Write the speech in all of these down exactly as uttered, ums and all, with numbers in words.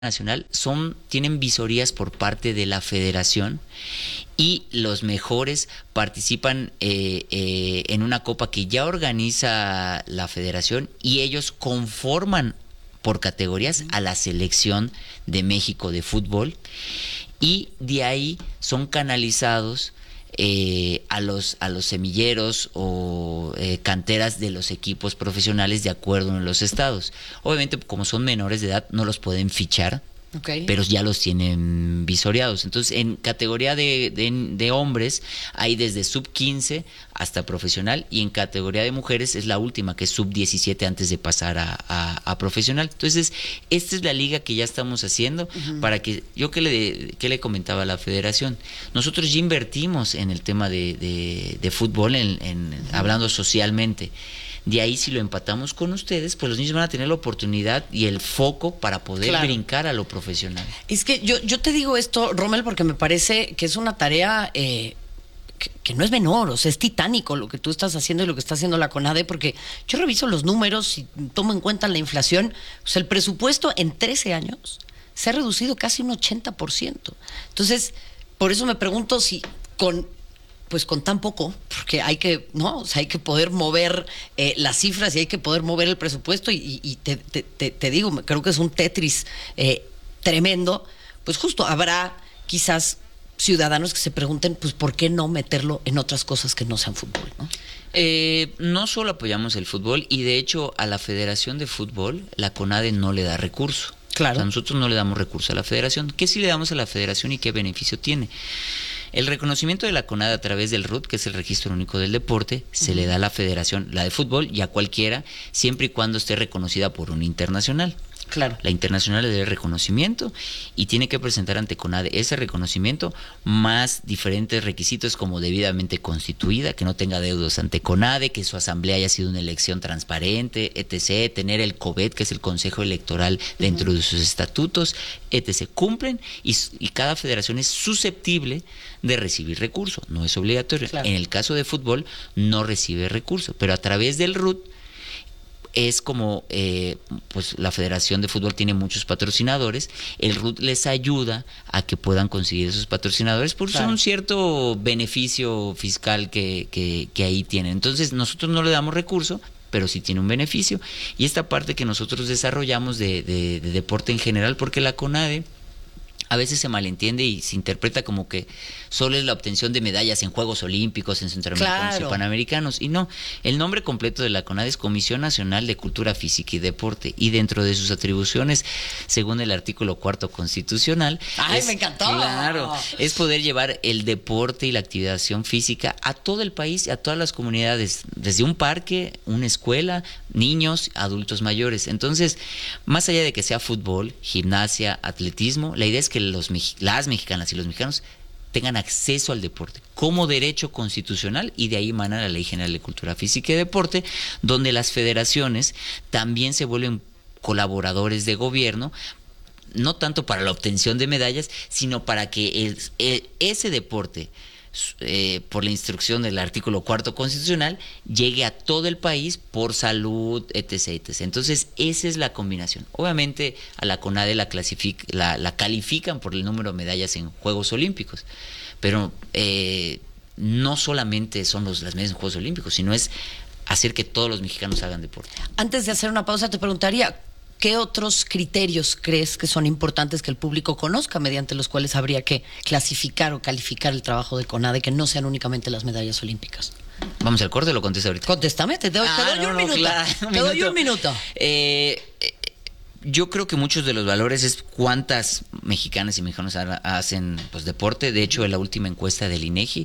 nacional son, tienen visorías por parte de la federación y los mejores participan eh, eh, en una copa que ya organiza la federación y ellos conforman por categorías a la selección de México de fútbol y de ahí son canalizados Eh, a los a los semilleros o eh, canteras de los equipos profesionales de acuerdo en los estados. Obviamente, como son menores de edad, no los pueden fichar, okay, pero ya los tienen visoreados. Entonces, en categoría de, de, de hombres hay desde sub quince hasta profesional, y en categoría de mujeres es la última, que es sub diecisiete antes de pasar a, a, a profesional. Entonces, esta es la liga que ya estamos haciendo. Uh-huh. Para que, yo que le, que le comentaba a la federación, nosotros ya invertimos en el tema de, de, de fútbol, en, en, uh-huh, hablando socialmente. De ahí, si lo empatamos con ustedes, pues los niños van a tener la oportunidad y el foco para poder, claro, brincar a lo profesional. Es que yo, yo te digo esto, Rommel, porque me parece que es una tarea eh, que, que no es menor, o sea, es titánico lo que tú estás haciendo y lo que está haciendo la CONADE, porque yo reviso los números y tomo en cuenta la inflación. O sea, el presupuesto en trece años se ha reducido casi un ochenta por ciento. Entonces, por eso me pregunto si con... pues con tan poco, porque hay que, ¿no? O sea, hay que poder mover eh, las cifras y hay que poder mover el presupuesto y, y te, te, te, te digo, creo que es un Tetris eh, tremendo. Pues justo habrá quizás ciudadanos que se pregunten, pues, ¿por qué no meterlo en otras cosas que no sean fútbol, ¿no? Eh, no solo apoyamos el fútbol, y de hecho a la Federación de Fútbol, la CONADE no le da recurso. Claro. O sea, nosotros no le damos recurso a la Federación. ¿Qué sí le damos a la Federación y qué beneficio tiene? El reconocimiento de la CONADE a través del R U T, que es el Registro Único del Deporte, se uh-huh. le da a la Federación, la de fútbol, y a cualquiera, siempre y cuando esté reconocida por un internacional. Claro. La internacional le debe reconocimiento y tiene que presentar ante CONADE ese reconocimiento, más diferentes requisitos como debidamente constituida, que no tenga deudos ante CONADE, que su asamblea haya sido una elección transparente, etcétera, tener el COBET, que es el Consejo Electoral, dentro uh-huh. de sus estatutos, etcétera. Cumplen y, y cada federación es susceptible de recibir recurso, no es obligatorio. Claro. En el caso de fútbol no recibe recurso, pero a través del R U T es como, eh, pues la Federación de Fútbol tiene muchos patrocinadores, el R U T les ayuda a que puedan conseguir esos patrocinadores por claro. un cierto beneficio fiscal que, que, que ahí tienen. Entonces nosotros no le damos recurso, pero sí tiene un beneficio. Y esta parte que nosotros desarrollamos de, de, de deporte en general, porque la CONADE a veces se malentiende y se interpreta como que solo es la obtención de medallas en Juegos Olímpicos, en Centroamericanos claro. y Panamericanos. Y no, el nombre completo de la CONADE es Comisión Nacional de Cultura Física y Deporte. Y dentro de sus atribuciones, según el artículo cuarto constitucional... ¡Ay, es, me encantó! Claro, es poder llevar el deporte y la activación física a todo el país, a todas las comunidades, desde un parque, una escuela, niños, adultos mayores. Entonces, más allá de que sea fútbol, gimnasia, atletismo, la idea es que los, las mexicanas y los mexicanos tengan acceso al deporte como derecho constitucional, y de ahí emana la Ley General de Cultura Física y Deporte, donde las federaciones también se vuelven colaboradores de gobierno, no tanto para la obtención de medallas, sino para que el, el, ese deporte, Eh, por la instrucción del artículo cuarto constitucional, llegue a todo el país por salud, etcétera, etcétera. Entonces, esa es la combinación. Obviamente, a la CONADE la, clasific- la, la califican por el número de medallas en Juegos Olímpicos, pero eh, no solamente son los, las medallas en Juegos Olímpicos, sino es hacer que todos los mexicanos hagan deporte. Antes de hacer una pausa, te preguntaría, ¿qué otros criterios crees que son importantes que el público conozca, mediante los cuales habría que clasificar o calificar el trabajo de CONADE, que no sean únicamente las medallas olímpicas? Vamos al corte, lo contesto ahorita. Contéstame, te doy, ah, te doy no, un, no, minuto. Claro, un te minuto. doy un minuto. Eh, eh, yo creo que muchos de los valores es cuántas mexicanas y mexicanos hacen pues deporte. De hecho, en la última encuesta del INEGI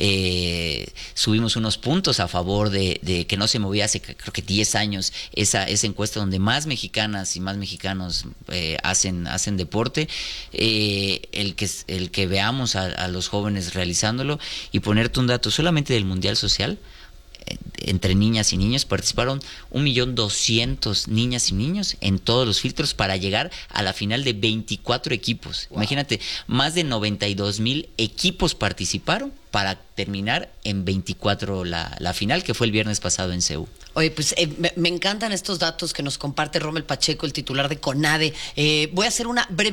eh, subimos unos puntos a favor de, de que no se movía hace creo que diez años esa, esa encuesta donde más mexicanas y más mexicanos eh, hacen, hacen deporte. Eh, el, que, el que veamos a, a los jóvenes realizándolo, y ponerte un dato solamente del Mundial Social. entre niñas y niños, participaron un millón doscientos niñas y niños en todos los filtros para llegar a la final de veinticuatro equipos. Wow. Imagínate, más de noventa y dos mil equipos participaron para terminar en veinticuatro la, la final, que fue el viernes pasado en Seúl. Oye, pues eh, me, me encantan estos datos que nos comparte Rommel Pacheco, el titular de CONADE. Eh, voy a hacer una breve